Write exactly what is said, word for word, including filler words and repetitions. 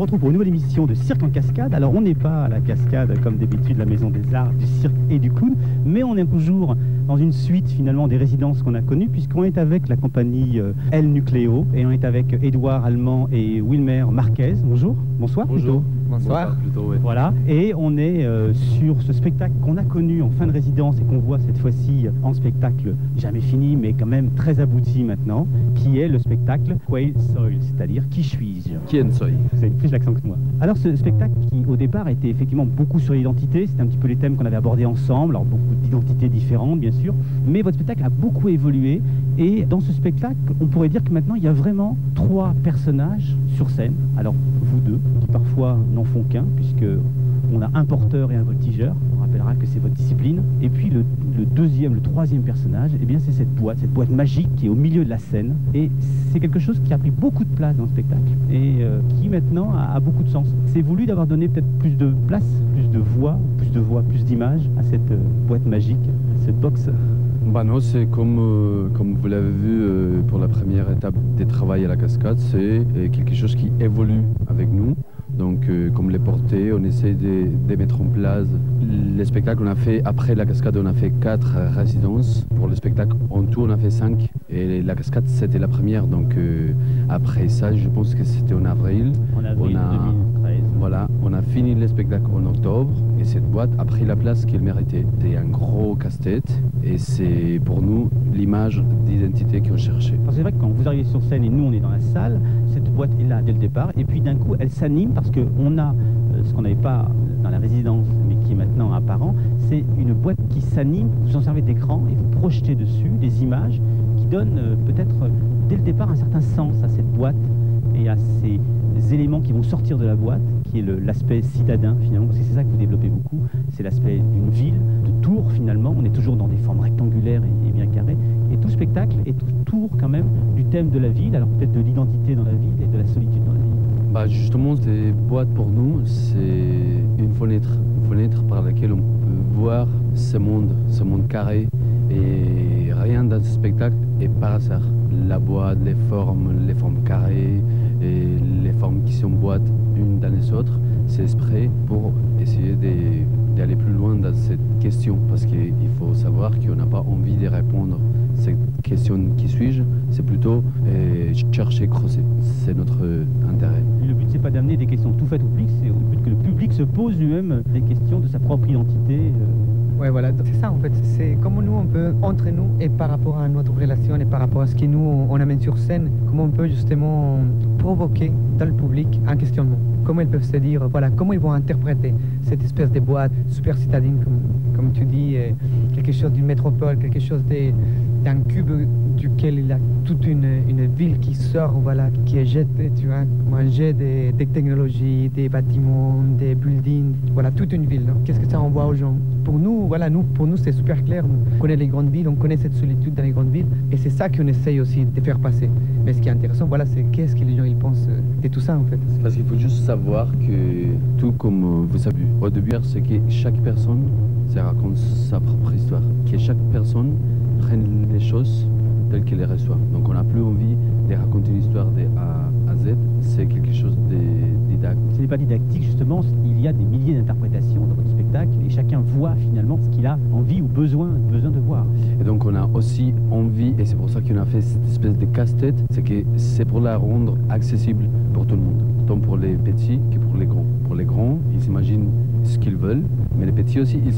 vous retrouve pour une nouvelle émission de Cirque en Cascade. Alors on n'est pas à la Cascade comme d'habitude, la Maison des Arts, du Cirque et du Clown, mais on est toujours dans une suite finalement des résidences qu'on a connues, puisqu'on est avec la compagnie euh, El Nucléo et on est avec Édouard Allemand et Wilmer Marquez. Bonjour, bonsoir. Bonjour. Plutôt. Bonsoir. Plutôt, ouais. Voilà, et on est euh, sur ce spectacle qu'on a connu en fin de résidence et qu'on voit cette fois-ci en spectacle jamais fini, mais quand même très abouti maintenant, qui est le spectacle Quail Soil, c'est-à-dire Qui suis-je? Qui soy? Vous avez plus l'accent que moi. Alors ce spectacle qui au départ était effectivement beaucoup sur l'identité, c'était un petit peu les thèmes qu'on avait abordés ensemble, alors beaucoup d'identités différentes bien sûr, mais votre spectacle a beaucoup évolué et dans ce spectacle, on pourrait dire que maintenant il y a vraiment trois personnages sur scène. Alors vous deux, qui parfois n'en font qu'un, puisque on a un porteur et un voltigeur, on rappellera que c'est votre discipline, et puis le, le deuxième, le troisième personnage, eh bien c'est cette boîte, cette boîte magique qui est au milieu de la scène, et c'est quelque chose qui a pris beaucoup de place dans le spectacle, et euh, qui maintenant a, a beaucoup de sens. C'est voulu d'avoir donné peut-être plus de place, plus de voix, plus de voix, plus d'images à cette euh, boîte magique, à cette box. Bah non, c'est comme, euh, comme vous l'avez vu euh, pour la première étape des travaux à la cascade, c'est euh, quelque chose qui évolue avec nous. Donc, euh, comme les portées, on essaie de, de mettre en place les spectacles qu'on a fait. Après la cascade, on a fait quatre résidences. Pour le spectacle, en tout, on a fait cinq. Et la cascade, c'était la première. Donc, euh, après ça, je pense que c'était en avril. En avril on a, deux mille treize. Voilà, on a fini le spectacle en octobre. Et cette boîte a pris la place qu'elle méritait. C'était un gros casse-tête. Et c'est pour nous l'image d'identité qu'on cherchait. C'est vrai que quand vous arrivez sur scène et nous, on est dans la salle, cette boîte est là dès le départ. Et puis d'un coup, elle s'anime parce qu'on a euh, ce qu'on n'avait pas dans la résidence, mais qui est maintenant apparent, c'est une boîte qui s'anime, vous en servez d'écran et vous projetez dessus des images qui donnent euh, peut-être euh, dès le départ un certain sens à cette boîte et à ces éléments qui vont sortir de la boîte, qui est le, l'aspect citadin finalement, parce que c'est ça que vous développez beaucoup, c'est l'aspect d'une ville, de tours finalement, on est toujours dans des formes rectangulaires et, et bien carrées, et tout spectacle est autour quand même du thème de la ville, alors peut-être de l'identité dans la ville et de la solitude dans la ville. Bah justement, ces boîtes pour nous, c'est une fenêtre, une fenêtre par laquelle on peut voir ce monde, ce monde carré. Et rien dans ce spectacle est par hasard. La boîte, les formes, les formes carrées, et les formes qui s'emboîtent une dans les autres, c'est exprès pour essayer de, d'aller plus loin dans cette question. Parce qu'il faut savoir qu'on n'a pas envie de répondre à cette question qui suis-je, c'est plutôt euh, chercher, creuser. C'est notre intérêt. Le but, c'est pas d'amener des questions tout faites au public, c'est le but que le public se pose lui-même des questions de sa propre identité. Euh... Ouais, voilà, c'est ça en fait. C'est comment nous, on peut, entre nous, et par rapport à notre relation, et par rapport à ce que nous, on amène sur scène, comment on peut justement provoquer dans le public un questionnement. Comment ils peuvent se dire, voilà, comment ils vont interpréter cette espèce de boîte super citadine, comme, comme tu dis, quelque chose d'une métropole, quelque chose de, d'un cube duquel il y a toute une, une ville qui sort, voilà, qui est jetée, tu vois, un jet des, des technologies, des bâtiments, des buildings, voilà, toute une ville. Qu'est-ce que ça envoie aux gens? Pour nous, voilà, nous, pour nous, c'est super clair. On connaît les grandes villes, on connaît cette solitude dans les grandes villes, et c'est ça qu'on essaye aussi de faire passer. Mais ce qui est intéressant, voilà, c'est qu'est-ce que les gens ils pensent de tout ça, en fait. Parce qu'il faut juste savoir que tout comme vous savez, au début, c'est que chaque personne se raconte sa propre histoire, que chaque personne prenne les choses telles qu'elle les reçoit. Donc on n'a plus envie de raconter une histoire de A à Z, c'est quelque chose de didactique. Ce n'est pas didactique, justement, il y a des milliers d'interprétations dans votre spectacle et chacun voit finalement ce qu'il a envie ou besoin, besoin de voir. Et donc on a aussi envie, et c'est pour ça qu'on a fait cette espèce de casse-tête, c'est que c'est pour la rendre accessible pour tout le monde, tant pour les petits que pour les grands. Pour les grands, ils imaginent ce qu'ils veulent, mais les petits aussi, ils